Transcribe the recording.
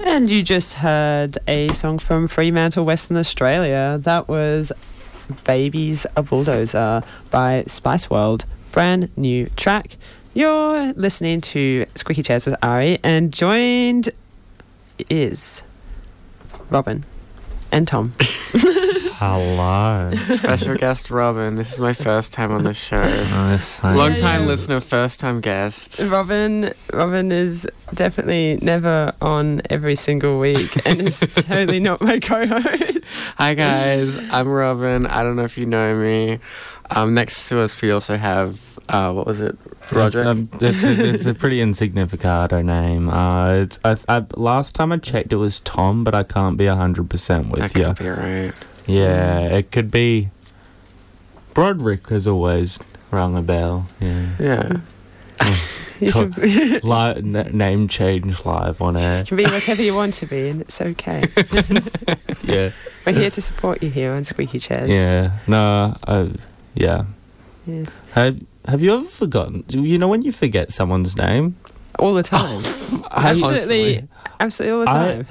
And you just heard a song from Fremantle, Western Australia. That was Baby's a Bulldozer by Spice World. Brand new track. You're listening to Squeaky Chairs with Ari, and joined is Robin and Tom. Hello. Special guest Robin. This is my first time on the show. Oh, Long time listener, first time guest. Robin is definitely never on every single week and is totally not my co-host. Hi guys, I'm Robin. I don't know if you know me. Next to us we also have, what was it? Roderick? It's a pretty insignificado name. Last time I checked it was Tom, but I can't be 100% with you. That could be right. Yeah, it could be. Broderick has always rung a bell. Yeah. Name change live on air. You can be whatever you want to be, and it's okay. Yeah. We're here to support you here on Squeaky Chairs. Yeah. No. Yeah. Yes. Have you ever forgotten? You know when you forget someone's name? All the time. Absolutely all the time.